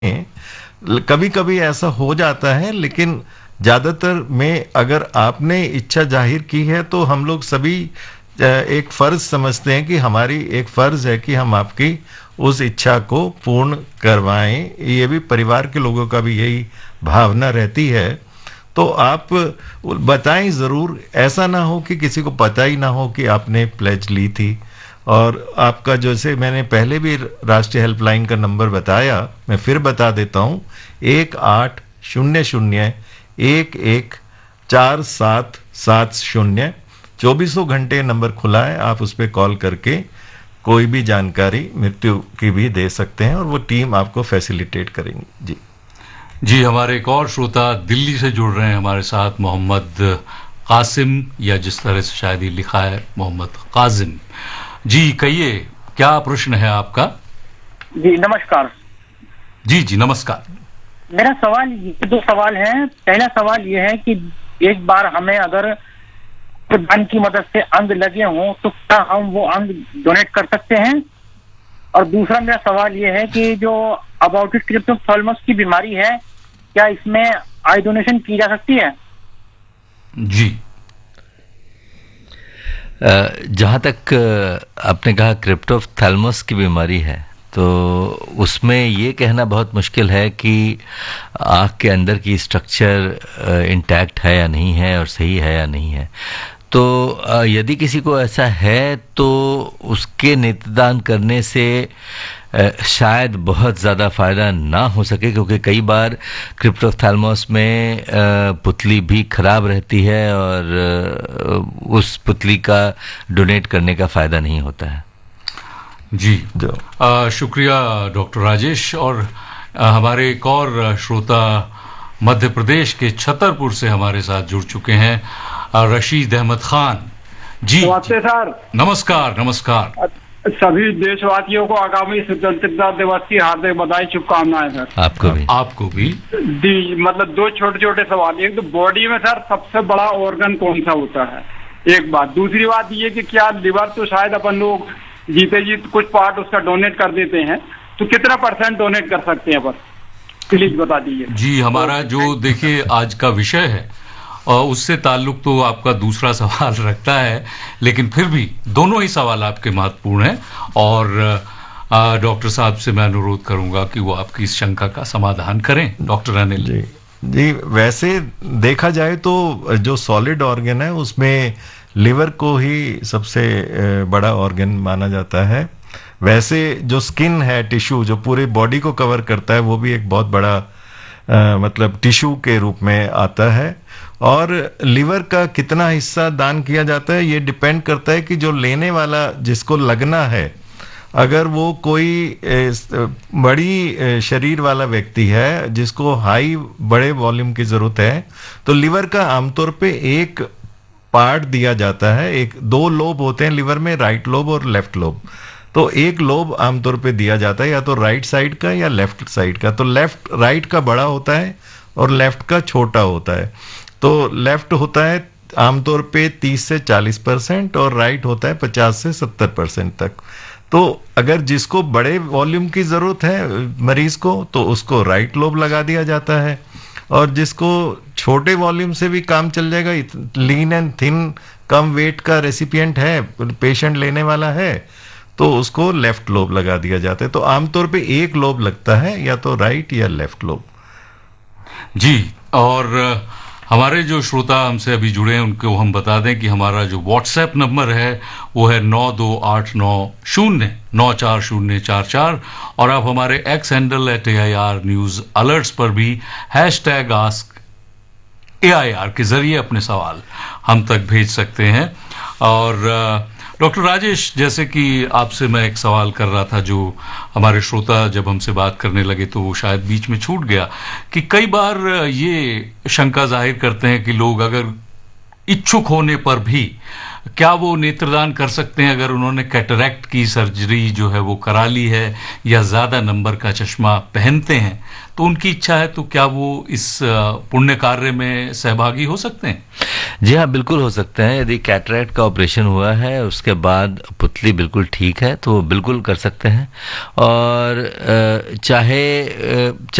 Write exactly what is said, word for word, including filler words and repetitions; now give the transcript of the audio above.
कभी कभी ऐसा हो जाता है, लेकिन ज़्यादातर में अगर आपने इच्छा जाहिर की है तो हम लोग सभी एक फ़र्ज समझते हैं कि हमारी एक फ़र्ज है कि हम आपकी उस इच्छा को पूर्ण करवाएं। ये भी परिवार के लोगों का भी यही भावना रहती है। तो आप बताएं ज़रूर, ऐसा ना हो कि किसी को पता ही ना हो कि आपने प्लेज ली थी। और आपका, जैसे मैंने पहले भी राष्ट्रीय हेल्पलाइन का नंबर बताया, मैं फिर बता देता हूँ, एक आठ शून्य शून्य एक एक चार सात सात शून्य। चौबीसों घंटे नंबर खुला है, आप उस पर कॉल करके कोई भी जानकारी मृत्यु की भी दे सकते हैं और वो टीम आपको फैसिलिटेट करेंगी। जी जी, हमारे एक और श्रोता दिल्ली से जुड़ रहे हैं हमारे साथ, मोहम्मद कासिम, या जिस तरह से शायद ही लिखा है मोहम्मद काजिम। जी कहिए, क्या प्रश्न है आपका? जी नमस्कार। जी जी नमस्कार। मेरा सवाल, ये दो सवाल हैं। पहला सवाल ये है कि एक बार हमें अगर दान की मदद से अंग लगे हों तो क्या हम वो अंग डोनेट कर सकते हैं? और दूसरा मेरा सवाल ये है कि जो अबॉर्टेड क्रिप्टोथैलेमस की बीमारी है, क्या इसमें आई डोनेशन की जा सकती है? जी, जहाँ तक आपने कहा क्रिप्टोथैलेमस की बीमारी है, तो उसमें ये कहना बहुत मुश्किल है कि आँख के अंदर की स्ट्रक्चर इंटैक्ट है या नहीं है और सही है या नहीं है। तो यदि किसी को ऐसा है तो उसके नेत्रदान करने से शायद बहुत ज़्यादा फ़ायदा ना हो सके, क्योंकि कई बार क्रिप्टोथैलेमस में पुतली भी ख़राब रहती है और उस पुतली का डोनेट करने का फ़ायदा नहीं होता है। जी आ, शुक्रिया डॉक्टर राजेश। और आ, हमारे एक और श्रोता मध्य प्रदेश के छतरपुर से हमारे साथ जुड़ चुके हैं, रशीद अहमद खान जी। नमस्ते सर। नमस्कार नमस्कार। सभी देशवासियों को आगामी स्वतंत्रता दिवस की हार्दिक बधाई, शुभकामनाएं सर। आपको भी। आपको भी। दी, मतलब दो छोटे छोटे सवाल। एक तो बॉडी में सर सबसे बड़ा ऑर्गन कौन सा होता है, एक बात। दूसरी बात ये कि क्या लिवर तो शायद अपन लोग जीते जीत कुछ पार्ट उसका डोनेट कर देते हैं, तो कितना परसेंट डोनेट कर सकते हैं, बस प्लीज बता दीजिए। जी, हमारा जो देखिए आज का विषय है और उससे ताल्लुक तो आपका दूसरा सवाल रखता है, लेकिन फिर भी दोनों ही सवाल आपके महत्वपूर्ण हैं और डॉक्टर साहब से मैं अनुरोध करूंगा कि वो आपकी इस शंका का समाधान करें। डॉक्टर अनिल जी जी वैसे देखा जाए तो जो सॉलिड ऑर्गन है उसमें लिवर को ही सबसे बड़ा ऑर्गन माना जाता है। वैसे जो स्किन है, टिश्यू जो पूरे बॉडी को कवर करता है, वो भी एक बहुत बड़ा आ, मतलब टिश्यू के रूप में आता है। और लिवर का कितना हिस्सा दान किया जाता है ये डिपेंड करता है कि जो लेने वाला, जिसको लगना है, अगर वो कोई बड़ी शरीर वाला व्यक्ति है जिसको हाई बड़े वॉल्यूम की ज़रूरत है, तो लिवर का आमतौर पे एक पार्ट दिया जाता है। एक दो लोब होते हैं लिवर में, राइट लोब और लेफ्ट लोब। तो एक लोब आमतौर पे दिया जाता है या तो राइट साइड का या लेफ्ट साइड का। तो लेफ्ट राइट का बड़ा होता है और लेफ्ट का छोटा होता है। तो लेफ्ट होता है आमतौर पे तीस से चालीस परसेंट और राइट होता है पचास से सत्तर परसेंट तक। तो अगर जिसको बड़े वॉल्यूम की ज़रूरत है मरीज को, तो उसको राइट लोब लगा दिया जाता है, और जिसको छोटे वॉल्यूम से भी काम चल जाएगा, lean and thin come wait का रेसिपिएंट है, पेशेंट लेने वाला है, तो उसको लेफ्ट लोब लगा दिया जाता है। तो आमतौर पे एक लोब लगता है, या तो राइट या लेफ्ट लोब। जी, और हमारे जो श्रोता हमसे अभी जुड़े हैं उनको हम बता दें कि हमारा जो व्हाट्सएप नंबर है वो है नौ दो आठ नौ शून्य नौ चार शून्य चार चार, और आप हमारे x handle at A I R news alerts पर भी hash tag ask A I R के जरिए अपने सवाल हम तक भेज सकते हैं। और डॉक्टर राजेश, जैसे कि आपसे मैं एक सवाल कर रहा था जो हमारे श्रोता जब हमसे बात करने लगे तो वो शायद बीच में छूट गया, कि कई बार ये शंका जाहिर करते हैं कि लोग अगर इच्छुक होने पर भी क्या वो नेत्रदान कर सकते हैं अगर उन्होंने कैटरैक्ट की सर्जरी जो है वो करा ली है या ज़्यादा नंबर का चश्मा पहनते हैं, तो तो उनकी इच्छा है तो क्या वो इस पुण्य कार्य में सहभागी हो सकते हैं? जी हाँ, बिल्कुल हो सकते हैं। यदि कैटरैक्ट का ऑपरेशन हुआ है, उसके बाद पुतली बिल्कुल ठीक है, तो बिल्कुल कर सकते हैं। और चाहे